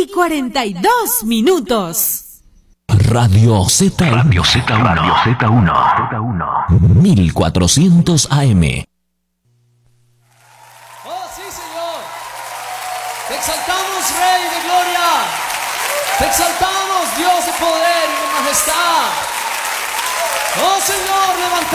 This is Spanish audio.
2:42. Radio Z1. Radio Z1. Radio Z1. 1400 AM. Oh, sí, Señor. Te exaltamos, Rey de gloria. Te exaltamos, Dios de poder y de majestad. Oh, Señor, levantamos